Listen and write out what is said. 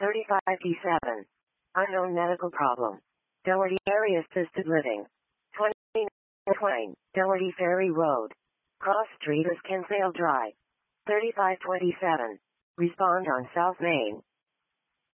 3057. Unknown medical problem. Doherty Area Assisted Living. 29 Doherty Ferry Road. Cross Street is Kinsale Drive. 3527. Respond on South Main.